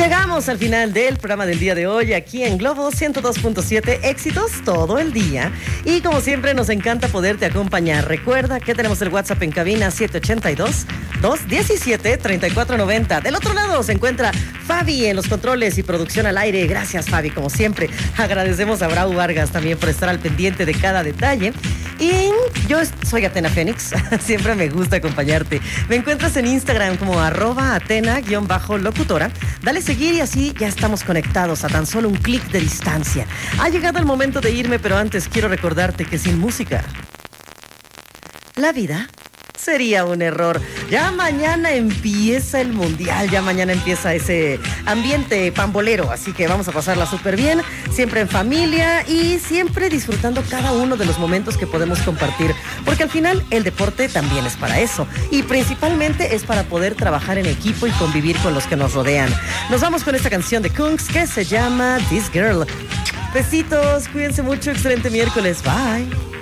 Llegamos al final del programa del día de hoy aquí en Globo 102.7, éxitos todo el día. Y como siempre nos encanta poderte acompañar. Recuerda que tenemos el WhatsApp en cabina 782-217-3490. Del otro lado se encuentra Fabi en los controles y producción al aire. Gracias, Fabi, como siempre. Agradecemos a Brau Vargas también por estar al pendiente de cada detalle. Y yo soy Atena Fénix, siempre me gusta acompañarte. Me encuentras en Instagram como @Atena_locutora. Dale seguir y así ya estamos conectados a tan solo un clic de distancia. Ha llegado el momento de irme, pero antes quiero recordarte que sin música, la vida sería un error. Ya mañana empieza el mundial, ya mañana empieza ese ambiente pambolero, así que vamos a pasarla súper bien, siempre en familia y siempre disfrutando cada uno de los momentos que podemos compartir, porque al final el deporte también es para eso y principalmente es para poder trabajar en equipo y convivir con los que nos rodean. Nos vamos con esta canción de Kungs que se llama This Girl. Besitos, cuídense mucho, excelente miércoles, bye.